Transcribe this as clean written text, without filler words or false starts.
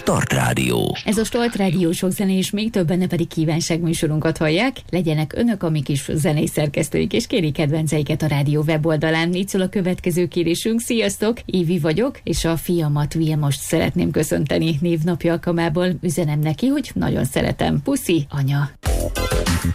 Start Rádió. Ez a Start Rádió, sok zene, és még többen pedig kívánságműsorunkat hallják. Legyenek önök a mi kis zenés szerkesztőik, és kéri kedvenceiket a rádió weboldalán. Így szól a következő kérésünk. Sziasztok, Évi vagyok, és a fiamat most szeretném köszönteni névnapja alkalmából. Üzenem neki, hogy nagyon szeretem. Puszi, anya.